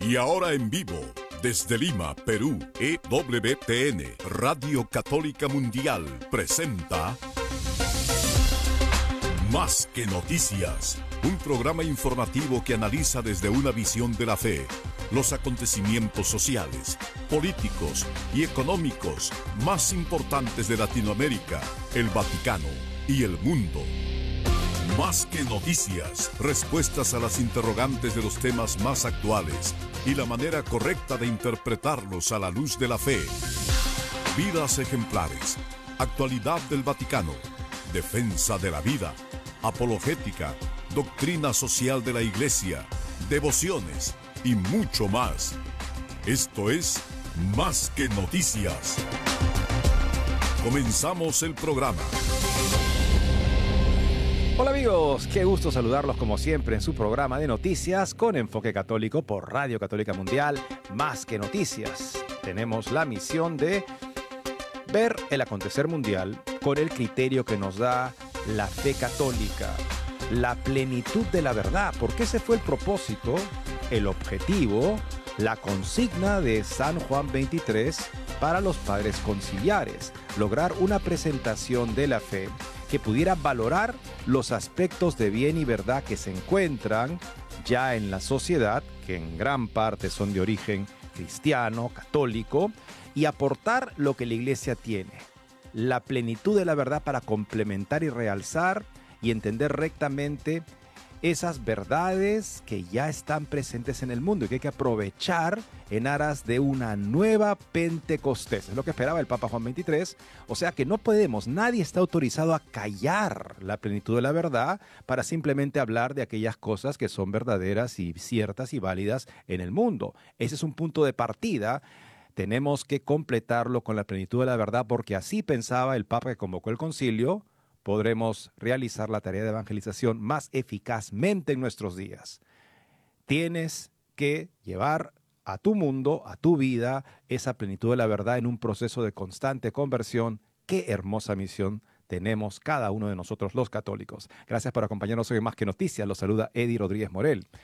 Y ahora en vivo, desde Lima, Perú, EWTN, Radio Católica Mundial, presenta Más que Noticias, un programa informativo que analiza desde una visión de la fe los acontecimientos sociales, políticos y económicos más importantes de Latinoamérica, el Vaticano y el mundo. Más que noticias, respuestas a las interrogantes de los temas más actuales y la manera correcta de interpretarlos a la luz de la fe. Vidas ejemplares, actualidad del Vaticano, defensa de la vida, apologética, doctrina social de la Iglesia, devociones y mucho más. Esto es Más que Noticias. Comenzamos el programa. Hola amigos, qué gusto saludarlos como siempre en su programa de noticias con enfoque católico por Radio Católica Mundial, Más que Noticias. Tenemos la misión de ver el acontecer mundial con el criterio que nos da la fe católica, la plenitud de la verdad, porque ese fue el propósito, el objetivo, la consigna de San Juan 23 para los padres conciliares, lograr una presentación de la fe que pudiera valorar los aspectos de bien y verdad que se encuentran ya en la sociedad, que en gran parte son de origen cristiano, católico, y aportar lo que la Iglesia tiene, la plenitud de la verdad para complementar y realzar y entender rectamente esas verdades que ya están presentes en el mundo y que hay que aprovechar en aras de una nueva Pentecostés. Es lo que esperaba el Papa Juan XXIII. O sea que no podemos, nadie está autorizado a callar la plenitud de la verdad para simplemente hablar de aquellas cosas que son verdaderas y ciertas y válidas en el mundo. Ese es un punto de partida. Tenemos que completarlo con la plenitud de la verdad porque así pensaba el Papa que convocó el concilio. Podremos realizar la tarea de evangelización más eficazmente en nuestros días. Tienes que llevar a tu mundo, a tu vida, esa plenitud de la verdad en un proceso de constante conversión. ¡Qué hermosa misión tenemos cada uno de nosotros los católicos! Gracias por acompañarnos hoy en Más que Noticias. Los saluda Eddie Rodríguez Morel.